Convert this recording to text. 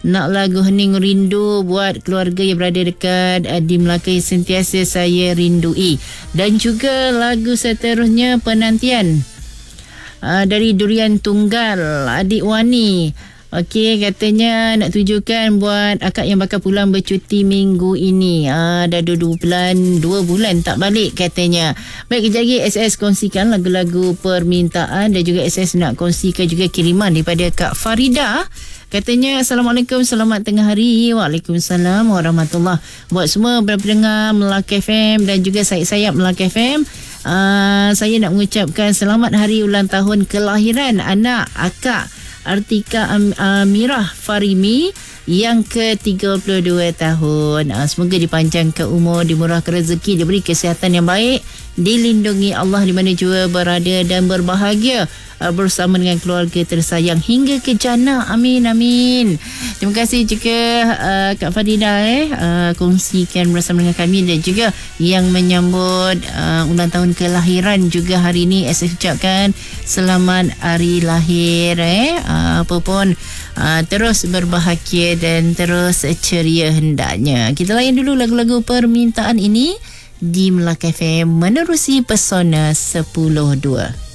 Nak lagu Hening Rindu buat keluarga yang berada dekat di Melaka yang sentiasa saya rindui. Dan juga lagu seterusnya Penantian dari Durian Tunggal, Adik Wani. Okey, katanya nak tujukan buat akak yang bakal pulang bercuti minggu ini. Dah 2 bulan tak balik katanya. Baik, kejap lagi SS kongsikan lagu-lagu permintaan dan juga SS nak kongsikan juga kiriman daripada Kak Farida. Katanya, Assalamualaikum, selamat tengah hari. Waalaikumsalam warahmatullahi. Buat semua pendengar Melaka FM dan juga sayap-sayap Melaka FM. Saya nak mengucapkan selamat hari ulang tahun kelahiran anak akak Artika Amirah Farimi yang ke-32 tahun. Semoga dipanjangkan umur, dimurahkan rezeki, diberi kesihatan yang baik, dilindungi Allah di mana jua berada dan berbahagia bersama dengan keluarga tersayang hingga ke jannah. Amin, amin. Terima kasih juga Kak Farida kongsikan bersama dengan kami dan juga yang menyambut ulang tahun kelahiran juga hari ini. Saya ucapkan selamat hari lahir. Apa pun terus berbahagia dan terus ceria hendaknya. Kita layan dulu lagu-lagu permintaan ini di Melaka FM menerusi Pesona 10.2.